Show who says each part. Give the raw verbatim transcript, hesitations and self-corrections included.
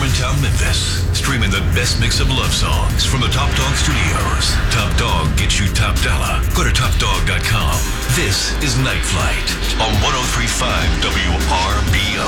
Speaker 1: Harmontown, Memphis. Streaming the best mix of love songs from the Top Dog Studios. Top Dog gets you top dollar. Go to top dog dot com. This is Night Flight on one oh three point five W R B O.